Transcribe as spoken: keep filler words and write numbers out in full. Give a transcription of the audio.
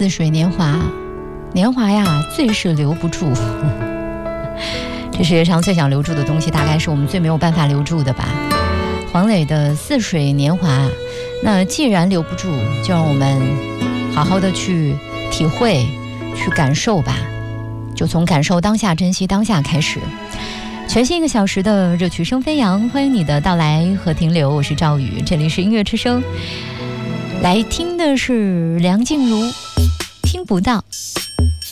似水年华，年华呀，最是留不住。这世界上最想留住的东西，大概是我们最没有办法留住的吧。黄磊的《似水年华》，那既然留不住，就让我们好好的去体会、去感受吧。就从感受当下、珍惜当下开始。全新一个小时的热曲声飞扬，欢迎你的到来和停留，我是赵宇，这里是音乐之声。来听的是梁静茹，听不到。